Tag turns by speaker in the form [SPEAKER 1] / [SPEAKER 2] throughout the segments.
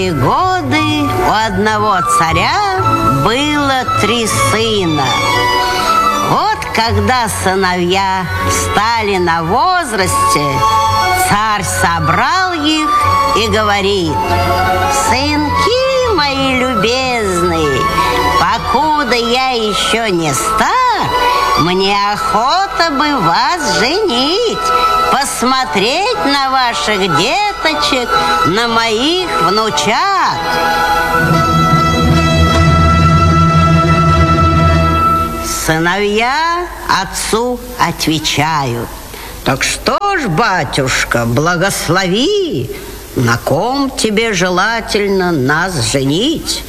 [SPEAKER 1] былые годы у одного царя было 3 сына. Вот когда сыновья стали на возрасте, царь собрал их и говорит: «Сынки мои любезные, покуда я еще не стар, мне охота бы вас женить, посмотреть на ваших деточек, на моих внучат». Сыновья отцу отвечают: «Так что ж, батюшка, благослови, на ком тебе желательно нас женить?»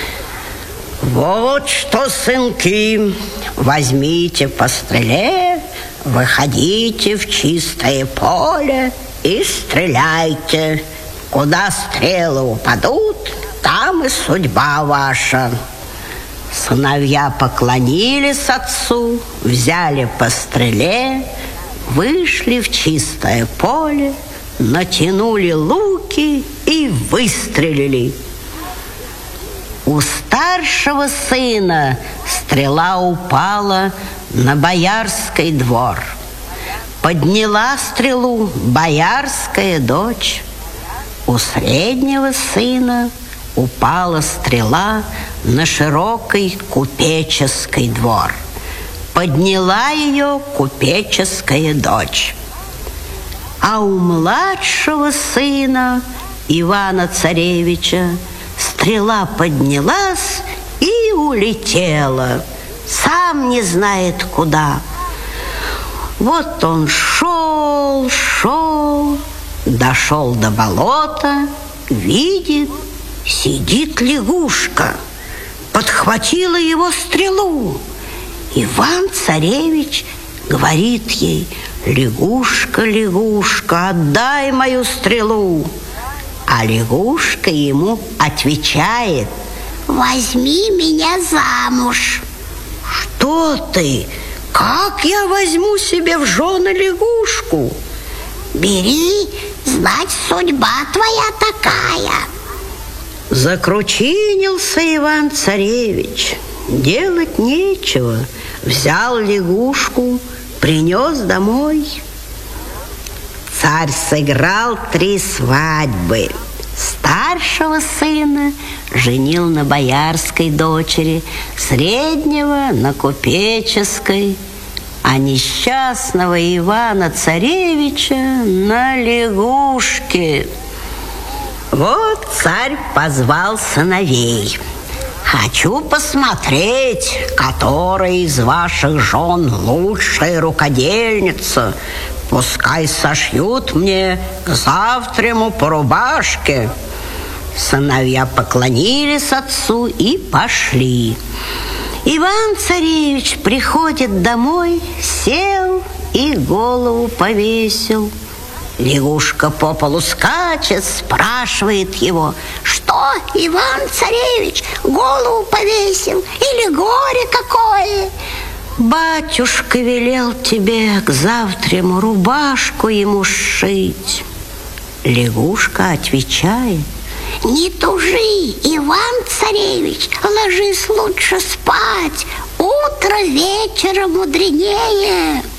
[SPEAKER 1] «Вот что, сынки, возьмите по стреле, выходите в чистое поле и стреляйте. Куда стрелы упадут, там и судьба ваша». Сыновья поклонились отцу, взяли по стреле, вышли в чистое поле, натянули луки и выстрелили. У старшего сына стрела упала на боярский двор. Подняла стрелу боярская дочь. У среднего сына упала стрела на широкий купеческий двор. Подняла ее купеческая дочь. А у младшего сына Ивана-Царевича стрела поднялась и улетела, сам не знает куда. Вот он шел, дошел до болота, видит, сидит лягушка, подхватила его стрелу. Иван-Царевич говорит ей: «Лягушка, лягушка, отдай мою стрелу». А лягушка ему отвечает: «Возьми меня замуж». «Что ты? Как я возьму себе в жены лягушку?» «Бери, знать, судьба твоя такая». Закручинился Иван-Царевич. Делать нечего. Взял лягушку, принес домой. Царь сыграл 3 свадьбы. Старшего сына женил на боярской дочери, среднего на купеческой, а несчастного Ивана-Царевича на лягушке. Вот царь позвал сыновей: «Хочу посмотреть, которая из ваших жен лучшая рукодельница. Пускай сошьют мне к завтраму по рубашке». Сыновья поклонились отцу и пошли. Иван-Царевич приходит домой, сел и голову повесил. Лягушка по полу скачет, спрашивает его: «Что, Иван-Царевич, голову повесил? Или горе какое?» «Батюшка велел тебе к завтраму рубашку ему сшить». Лягушка отвечает: «Не тужи, Иван-Царевич, ложись лучше спать, утро вечера мудренее».